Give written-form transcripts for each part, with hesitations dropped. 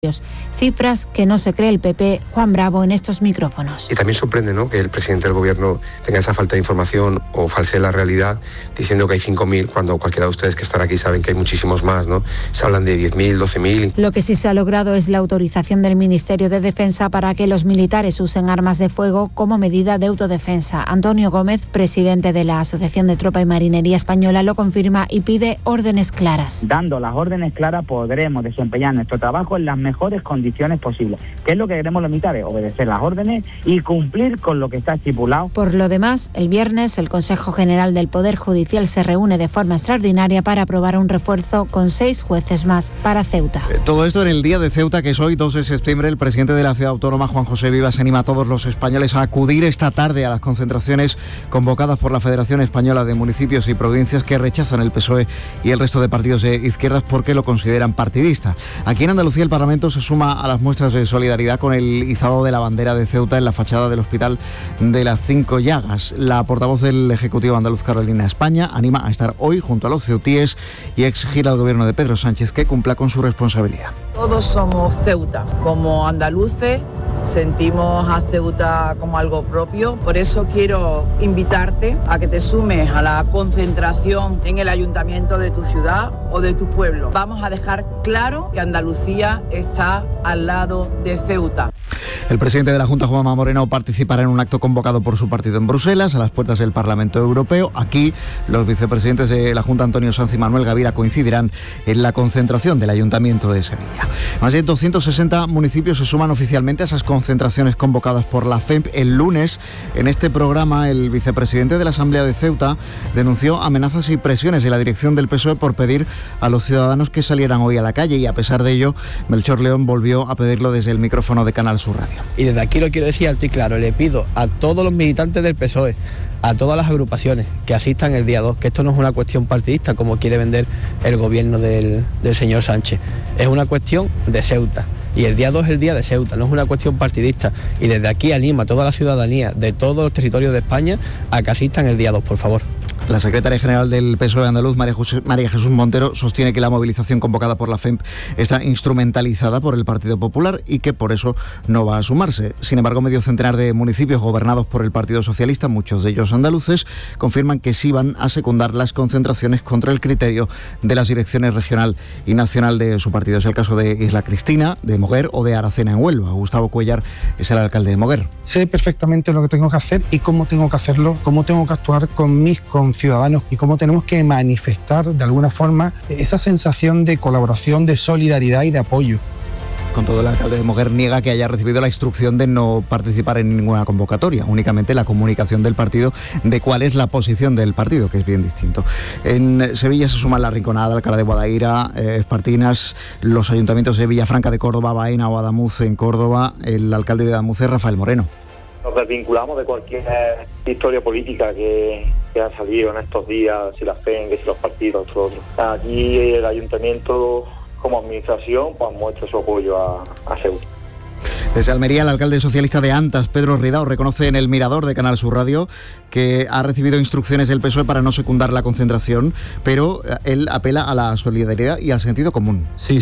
Cifras que no se cree el PP. Juan Bravo en estos micrófonos. Y también sorprende, ¿no?, que el presidente del gobierno tenga esa falta de información o falsee la realidad diciendo que hay 5.000, cuando cualquiera de ustedes que están aquí saben que hay muchísimos más, ¿no? Se hablan de 10.000, 12.000. Lo que sí se ha logrado es la autorización del Ministerio de Defensa para que los militares usen armas de fuego como medida de autodefensa. Antonio Gómez, presidente de la Asociación de Tropa y Marinería Española, lo confirma y pide órdenes claras. Dando las órdenes claras podremos desempeñar nuestro trabajo en las mejores condiciones posibles. ¿Qué es lo que queremos los militares? Obedecer las órdenes y cumplir con lo que está estipulado. Por lo demás, el viernes el Consejo General del Poder Judicial se reúne de forma extraordinaria para aprobar un refuerzo con 6 jueces más para Ceuta. Todo esto en el día de Ceuta, que es hoy, 2 de septiembre. El presidente de la ciudad autónoma, Juan José Vivas, anima a todos los españoles a acudir esta tarde a las concentraciones convocadas por la Federación Española de Municipios y Provincias, que rechazan el PSOE y el resto de partidos de izquierdas porque lo consideran partidista. Aquí en Andalucía el Parlamento se suma a las muestras de solidaridad con el izado de la bandera de Ceuta en la fachada del Hospital de las 5 Llagas. La portavoz del Ejecutivo andaluz, Carolina España, anima a estar hoy junto a los ceutíes y a exigir al gobierno de Pedro Sánchez que cumpla con su responsabilidad. Todos somos Ceuta, como andaluces. Sentimos a Ceuta como algo propio, por eso quiero invitarte a que te sumes a la concentración en el ayuntamiento de tu ciudad o de tu pueblo. Vamos a dejar claro que Andalucía está al lado de Ceuta. El presidente de la Junta, Juanma Moreno, participará en un acto convocado por su partido en Bruselas, a las puertas del Parlamento Europeo. Aquí, los vicepresidentes de la Junta, Antonio Sanz y Manuel Gavira, coincidirán en la concentración del Ayuntamiento de Sevilla. Más de 260 municipios se suman oficialmente a esas concentraciones convocadas por la FEMP. El lunes, en este programa, el vicepresidente de la Asamblea de Ceuta denunció amenazas y presiones de la dirección del PSOE por pedir a los ciudadanos que salieran hoy a la calle, y a pesar de ello, Melchor León volvió a pedirlo desde el micrófono de Canal Sur Radio. Y desde aquí lo quiero decir alto y claro, le pido a todos los militantes del PSOE, a todas las agrupaciones que asistan el día 2, que esto no es una cuestión partidista como quiere vender el gobierno del señor Sánchez, es una cuestión de Ceuta. Y el día 2 es el día de Ceuta, no es una cuestión partidista. Y desde aquí animo a toda la ciudadanía de todos los territorios de España a que asistan el día 2, por favor. La secretaria general del PSOE andaluz, María Jesús Montero, sostiene que la movilización convocada por la FEMP está instrumentalizada por el Partido Popular y que por eso no va a sumarse. Sin embargo, medio centenar de municipios gobernados por el Partido Socialista, muchos de ellos andaluces, confirman que sí van a secundar las concentraciones contra el criterio de las direcciones regional y nacional de su partido. Es el caso de Isla Cristina, de Moguer o de Aracena en Huelva. Gustavo Cuellar es el alcalde de Moguer. Sé perfectamente lo que tengo que hacer y cómo tengo que hacerlo, cómo tengo que actuar con mis ciudadanos y cómo tenemos que manifestar de alguna forma esa sensación de colaboración, de solidaridad y de apoyo. Con todo, el alcalde de Moguer niega que haya recibido la instrucción de no participar en ninguna convocatoria, únicamente la comunicación del partido de cuál es la posición del partido, que es bien distinto. En Sevilla se suman La Rinconada, Alcalá de Guadaira, Espartinas, los ayuntamientos de Villafranca de Córdoba, Baena o Adamuz en Córdoba. El alcalde de Adamuz es Rafael Moreno. Nos desvinculamos de cualquier historia política que ha salido en estos días, si la FEN, que si los partidos, todo otro. Aquí el ayuntamiento, como administración, pues muestra su apoyo a Ceuta. Desde Almería, el alcalde socialista de Antas, Pedro Ridao, reconoce en El Mirador de Canal Sur Radio que ha recibido instrucciones del PSOE para no secundar la concentración, pero él apela a la solidaridad y al sentido común. Sí,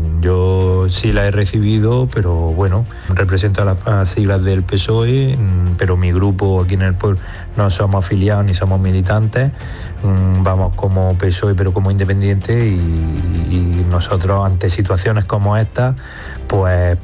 yo sí la he recibido, pero bueno, represento a las siglas del PSOE, pero mi grupo aquí en el pueblo no somos afiliados ni somos militantes, vamos como PSOE pero como independiente, y nosotros ante situaciones como esta pues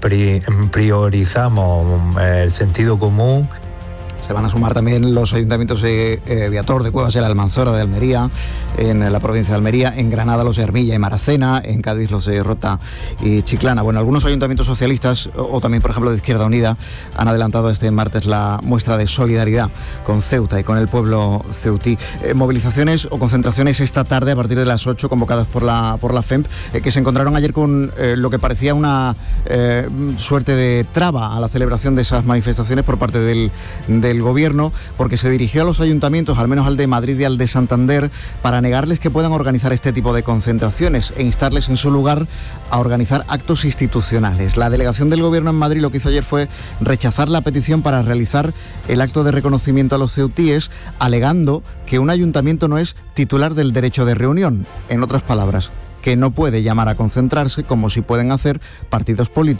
priorizamos el sentido común. Se van a sumar también los ayuntamientos de Viator, de Cuevas de la Almanzora, de Almería, en la provincia de Almería, en Granada los de Hermilla y Maracena, en Cádiz los de Rota y Chiclana. Bueno, algunos ayuntamientos socialistas, o también por ejemplo de Izquierda Unida, han adelantado este martes la muestra de solidaridad con Ceuta y con el pueblo ceutí. Movilizaciones o concentraciones esta tarde a partir de las 8 convocadas por la FEMP, que se encontraron ayer con lo que parecía una suerte de traba a la celebración de esas manifestaciones por parte del gobierno, porque se dirigió a los ayuntamientos, al menos al de Madrid y al de Santander, para negarles que puedan organizar este tipo de concentraciones e instarles en su lugar a organizar actos institucionales. La delegación del gobierno en Madrid lo que hizo ayer fue rechazar la petición para realizar el acto de reconocimiento a los ceutíes, alegando que un ayuntamiento no es titular del derecho de reunión. En otras palabras, que no puede llamar a concentrarse como si pueden hacer partidos políticos